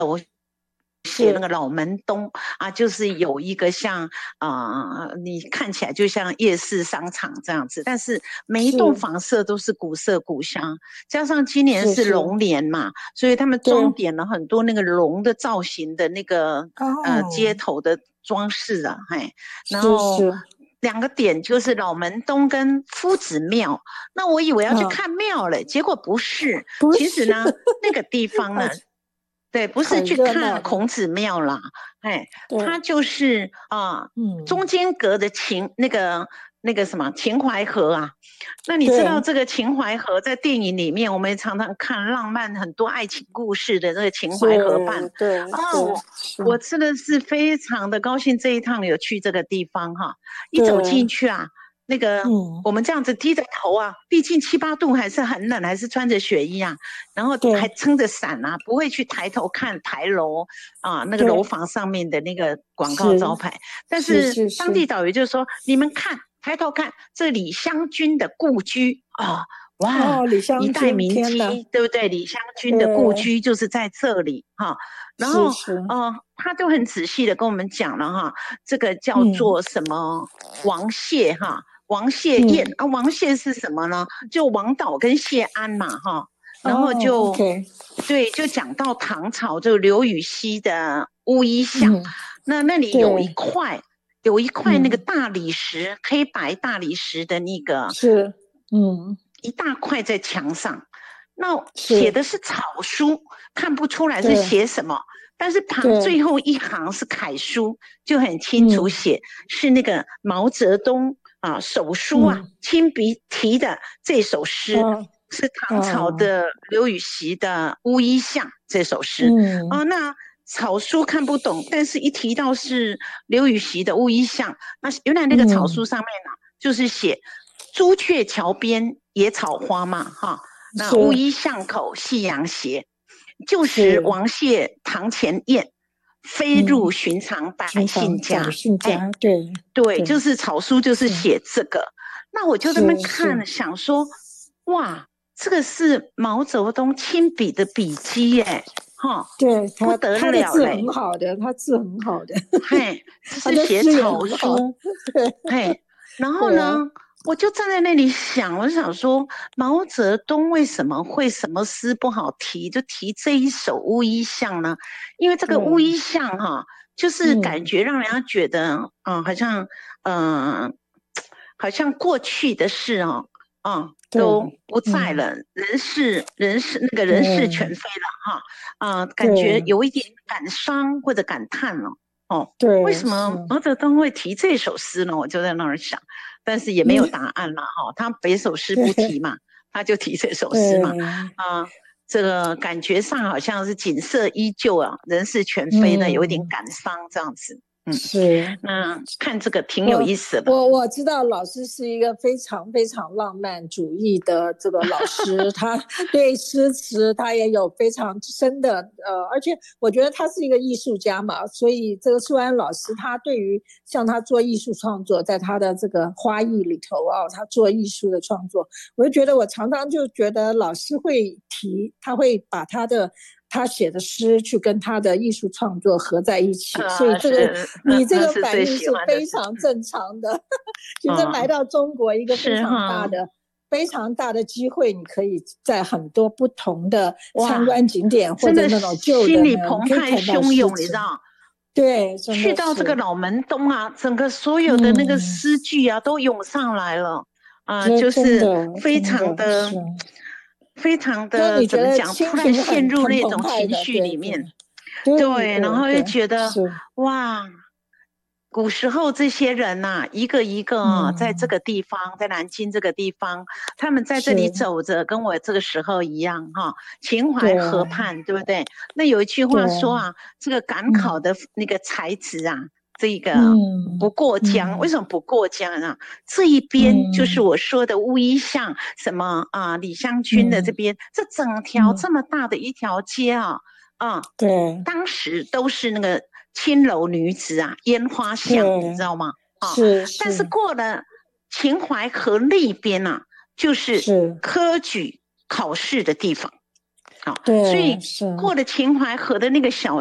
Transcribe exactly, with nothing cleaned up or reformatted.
写那个老门东啊，就是有一个像啊、呃，你看起来就像夜市商场这样子，但是每一栋房舍都是古色古香，加上今年是龙年嘛，所以他们装点了很多那个龙的造型的那个呃街头的装饰啊，嘿，然后两个点就是老门东跟夫子庙，那我以为要去看庙了，结果不是， 不是其实呢那个地方呢。对，不是去看孔子庙啦，哎，它就是啊，嗯，中间隔的秦那个那个什么秦淮河啊。那你知道这个秦淮河在电影里面，我们也常常看浪漫很多爱情故事的这个秦淮河畔。 对， 啊，我我真的是非常的高兴这一趟有去这个地方哈，一走进去啊。那个、嗯、我们这样子低着头啊，毕竟七八度还是很冷，还是穿着雪衣啊，然后还撑着伞啊，不会去抬头看牌楼啊，那个楼房上面的那个广告招牌。但是当地导游就说：“你们看，抬头看，这李香君的故居啊，哇， 哦、 一代名妓，对不对？李香君的故居就是在这里哈。然后，呃，他就很仔细的跟我们讲了哈，这个叫做什么王谢哈。嗯王谢宴、嗯、啊，王谢是什么呢？就王导跟谢安嘛，哈，然后就、 oh, okay. 对，就讲到唐朝就刘禹锡的乌衣巷、嗯，那那里有一块，有一块那个大理石、嗯，黑白大理石的那个是，嗯， 一大块在墙上，那写的是草书，看不出来是写什么。但是旁最后一行是楷书，就很清楚写、嗯、是那个毛泽东啊手书啊、嗯、亲笔题的这首诗、哦、是唐朝的刘禹锡的乌衣巷这首诗、嗯啊、那草书看不懂，但是一提到是刘禹锡的乌衣巷，那原来那个草书上面呢、啊嗯、就是写朱雀桥边野草花嘛哈，那乌衣巷口夕阳斜，旧时王谢堂前燕，飞入寻常百姓家。 百姓家，哎、对对，就是草书，就是写这个。那我就在那边看，想说，哇，这个是毛泽东亲笔的笔迹耶，哈， 对， 不得了嘞， 他的字很好的，他字很好的， 嘿，是写草书， 对， 嘿，然后呢？我就站在那里想，我就想说，毛泽东为什么会什么诗不好提，就提这一首乌衣巷呢？因为这个乌衣巷哈、啊，就是感觉让人家觉得，嗯，嗯好像，嗯、呃，好像过去的事哦，啊、嗯，都不在了，嗯、人事人事那个人事全非了哈，啊、呃，感觉有一点感伤或者感叹了。哦， 对， 为什么毛泽东会提这首诗呢？我就在那儿想，但是也没有答案嘛，哈、嗯，他别首诗不提嘛，他就提这首诗嘛，啊、呃，这个感觉上好像是景色依旧啊，人事全非的，嗯、有一点感伤这样子。嗯， 是， 那看这个挺有意思的。 我 我, 我知道老师是一个非常非常浪漫主义的这个老师，他对诗词他也有非常深的呃，而且我觉得他是一个艺术家嘛，所以这个素安老师他对于像他做艺术创作，在他的这个花艺里头啊，他做艺术的创作，我就觉得我常常就觉得老师会提，他会把他的。他写的诗去跟他的艺术创作合在一起， 呃、 所以这个你这个反应是非常正常的。其实来到中国一个非常大的、非常大的机会，你可以在很多不同的参观景点或者那种旧的， 心里澎湃汹涌，你知道？ 对， 去到这个老门东啊，整个所有的那个诗句啊、嗯、都涌上来了啊、呃，就是非常的。非常的怎么讲？突然陷入那种情绪里面， 对，对对，然后又觉得哇，古时候这些人呐、啊，一个一个啊、嗯，在这个地方，在南京这个地方，他们在这里走着，跟我这个时候一样哈，秦淮河畔， 对, 对不对？那有一句话说啊，这个赶考的那个才子啊。嗯这个不过江、嗯、为什么不过江呢？这一边就是我说的乌衣巷、嗯、什么啊李香君的这边、嗯、这整条这么大的一条街啊、嗯、啊， 对， 当时都是那个青楼女子啊烟花巷，你知道吗？ 啊，是， 但是过了秦淮河那边啊，就是科举考试的地方。 好，所对， 以是。 过了秦淮河的那个小